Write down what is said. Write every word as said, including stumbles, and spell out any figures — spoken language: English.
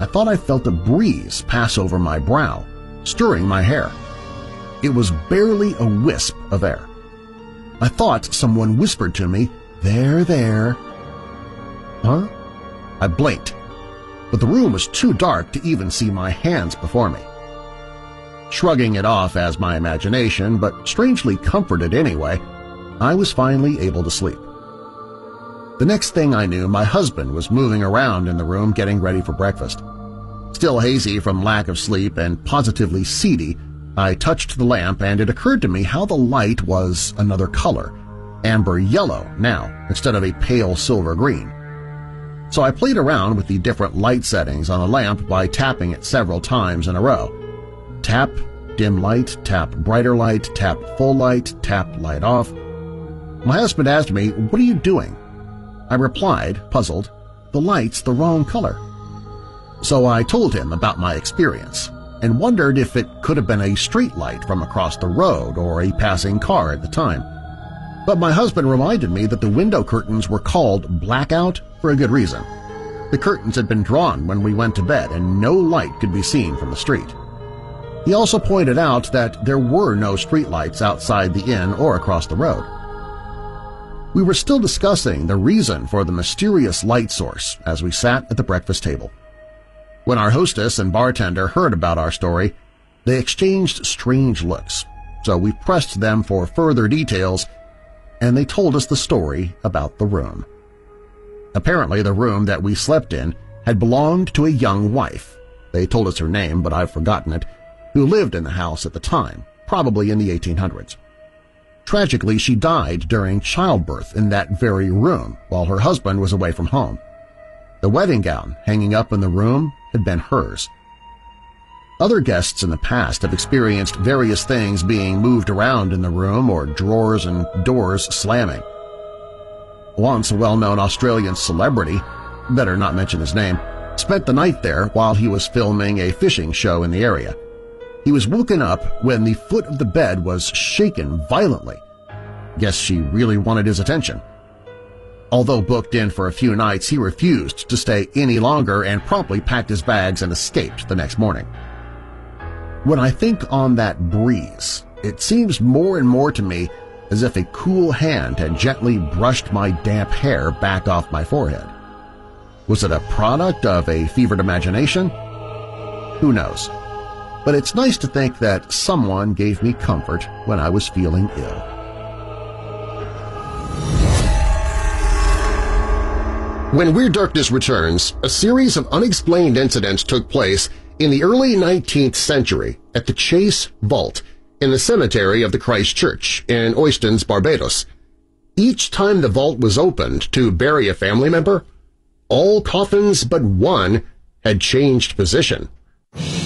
I thought I felt a breeze pass over my brow, stirring my hair. It was barely a wisp of air. I thought someone whispered to me, "There, there." Huh? I blinked, but the room was too dark to even see my hands before me. Shrugging it off as my imagination, but strangely comforted anyway, I was finally able to sleep. The next thing I knew, my husband was moving around in the room getting ready for breakfast. Still hazy from lack of sleep and positively seedy, I touched the lamp and it occurred to me how the light was another color, amber yellow now instead of a pale silver green. So I played around with the different light settings on the lamp by tapping it several times in a row. Tap, dim light, tap, brighter light, tap, full light, tap, light off. My husband asked me, "What are you doing?" I replied, puzzled, "The light's the wrong color." So I told him about my experience and wondered if it could have been a street light from across the road or a passing car at the time. But my husband reminded me that the window curtains were called blackout for a good reason. The curtains had been drawn when we went to bed and no light could be seen from the street. He also pointed out that there were no streetlights outside the inn or across the road. We were still discussing the reason for the mysterious light source as we sat at the breakfast table. When our hostess and bartender heard about our story, they exchanged strange looks, so we pressed them for further details, and they told us the story about the room. Apparently the room that we slept in had belonged to a young wife — they told us her name, but I've forgotten it — who lived in the house at the time, probably in the eighteen hundreds. Tragically, she died during childbirth in that very room while her husband was away from home. The wedding gown hanging up in the room had been hers. Other guests in the past have experienced various things being moved around in the room or drawers and doors slamming. Once a well-known Australian celebrity, better not mention his name, spent the night there while he was filming a fishing show in the area. He was woken up when the foot of the bed was shaken violently. Guess she really wanted his attention. Although booked in for a few nights, he refused to stay any longer and promptly packed his bags and escaped the next morning. When I think on that breeze, it seems more and more to me as if a cool hand had gently brushed my damp hair back off my forehead. Was it a product of a fevered imagination? Who knows? But it's nice to think that someone gave me comfort when I was feeling ill. When Weird Darkness returns, a series of unexplained incidents took place in the early nineteenth century at the Chase Vault in the cemetery of the Christ Church in Oistins, Barbados. Each time the vault was opened to bury a family member, all coffins but one had changed position.